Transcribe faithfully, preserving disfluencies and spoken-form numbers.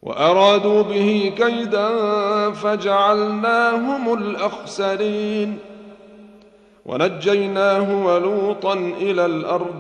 وأرادوا به كيدا فجعلناهم الأخسرين ونجيناه ولوطا إلى الأرض